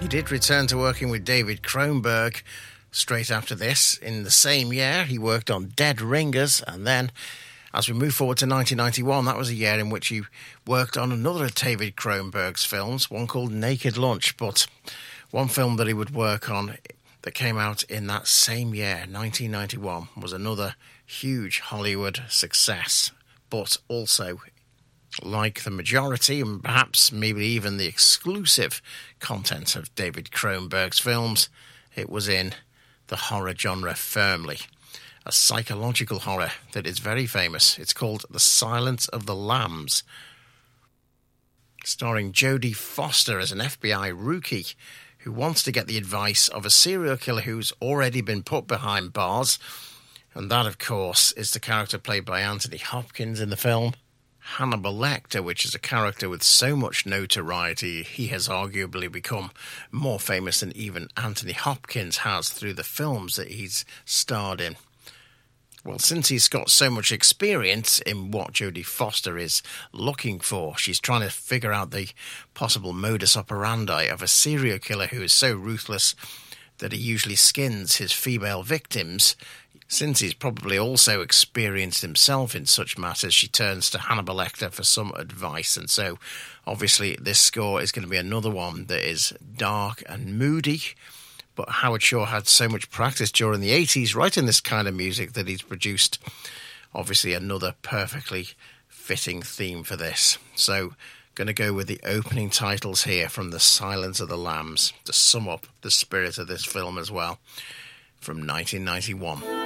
He did return to working with David Cronenberg straight after this. In the same year, he worked on Dead Ringers, and then, as we move forward to 1991, that was a year in which he worked on another of David Cronenberg's films, one called Naked Lunch. But one film that he would work on that came out in that same year, 1991, was another huge Hollywood success, but also, like the majority and perhaps maybe even the exclusive content of David Cronenberg's films, it was in the horror genre firmly. A psychological horror that is very famous. It's called The Silence of the Lambs, starring Jodie Foster as an FBI rookie who wants to get the advice of a serial killer who's already been put behind bars. And that, of course, is the character played by Anthony Hopkins in the film. Hannibal Lecter, which is a character with so much notoriety, he has arguably become more famous than even Anthony Hopkins has through the films that he's starred in. Well, since he's got so much experience in what Jodie Foster is looking for, she's trying to figure out the possible modus operandi of a serial killer who is so ruthless that he usually skins his female victims. Since he's probably also experienced himself in such matters, she turns to Hannibal Lecter for some advice. And so, obviously, this score is going to be another one that is dark and moody. But Howard Shore had so much practice during the 80s writing this kind of music that he's produced, obviously, another perfectly fitting theme for this. So, going to go with the opening titles here from The Silence of the Lambs to sum up the spirit of this film as well, from 1991.